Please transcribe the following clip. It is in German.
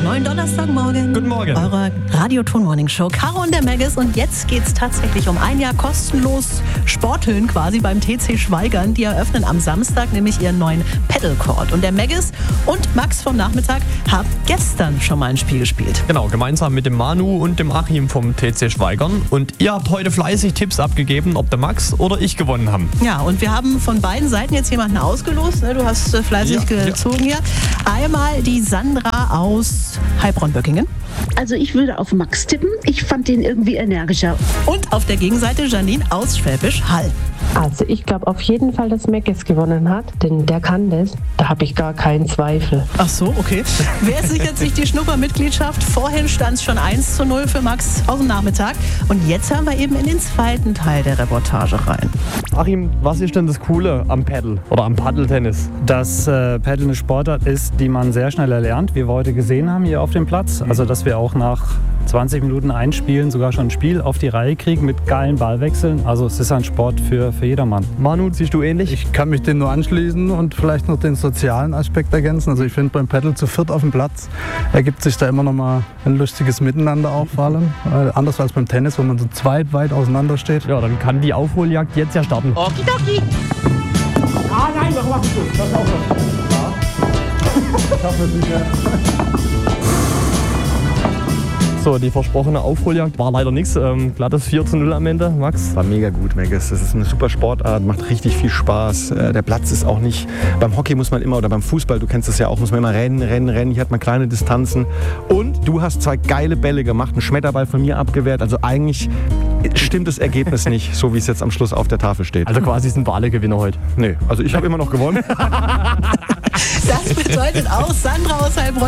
neuen Donnerstagmorgen. Guten Morgen. Eure Radio-Ton-Morning-Show. Caro und der Maggis. Und jetzt geht's tatsächlich um ein Jahr kostenlos Sporthüllen quasi beim TC Schweigern. Die eröffnen am Samstag nämlich ihren neuen Paddle-Court. Und der Maggis und Max vom Nachmittag haben gestern schon mal ein Spiel gespielt. Genau, gemeinsam mit dem Manu und dem Achim vom TC Schweigern. Und ihr habt heute fleißig Tipps abgegeben, ob der Max oder ich gewonnen haben. Ja, und wir haben von beiden Seiten jetzt jemanden ausgelost. Ne? Du hast fleißig gezogen hier. Einmal die Sandra aus Heilbronn-Böckingen. Also ich würde auf Max tippen. Ich fand den irgendwie energischer. Und auf der Gegenseite Janine aus Schwäbisch Hall. Also ich glaube auf jeden Fall, dass Maggis gewonnen hat, denn der kann das. Da habe ich gar keinen Zweifel. Ach so, okay. Wer sichert sich die Schnuppermitgliedschaft? Vorhin stand es schon 1:0 für Max aus dem Nachmittag. Und jetzt hören wir eben in den zweiten Teil der Reportage rein. Achim, was ist denn das Coole am Paddle oder am Paddeltennis? Dass Paddle eine Sportart ist, die man sehr schnell erlernt, wie wir heute gesehen haben hier auf dem Platz. Also dass wir auch nach 20 Minuten Einspielen sogar schon ein Spiel auf die Reihe kriegen mit geilen Ballwechseln. Also es ist ein Sport für jedermann. Manu, siehst du ähnlich? Ich kann mich dem nur anschließen und vielleicht noch den sozialen Aspekt ergänzen. Also ich finde beim Paddle zu viert auf dem Platz ergibt sich da immer noch mal ein lustiges Miteinander auch vor allem. Anders als beim Tennis, wo man so zweit weit auseinander steht. Ja, dann kann die Aufholjagd jetzt ja starten. Okidoki. Ah nein, warum machst du das? Das ist auch was. Ich hoffe sicher. So, die versprochene Aufholjagd war leider nichts. Glattes 4:0 am Ende, Max. War mega gut, Maggis. Das ist eine super Sportart, macht richtig viel Spaß. Der Platz ist auch nicht... Beim Hockey muss man immer, oder beim Fußball, du kennst das ja auch, muss man immer rennen. Hier hat man kleine Distanzen. Und du hast 2 geile Bälle gemacht, einen Schmetterball von mir abgewehrt. Also eigentlich stimmt das Ergebnis nicht, so wie es jetzt am Schluss auf der Tafel steht. Also quasi sind wir alle Gewinner heute. Nee, also ich habe immer noch gewonnen. Das bedeutet auch Sandra aus Heilbronn